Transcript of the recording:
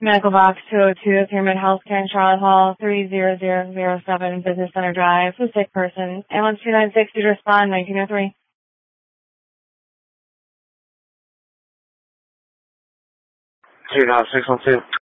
Medical Box 202, Pyramid Healthcare in Charlotte Hall, 30007 Business Center Drive, for sick person. Ambulance 296, due to respond, 1903. 29612.